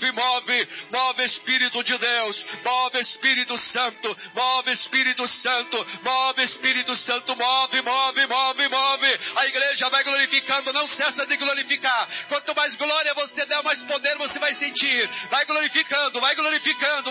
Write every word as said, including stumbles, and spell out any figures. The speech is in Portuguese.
move, move, move Espírito de Deus, move Espírito Santo, move Espírito Santo, move Espírito Santo, move, move, move, move. A igreja vai glorificando, não cessa de glorificar. Quanto mais glória você der, mais poder você vai sentir. Vai glorificando, vai glorificando,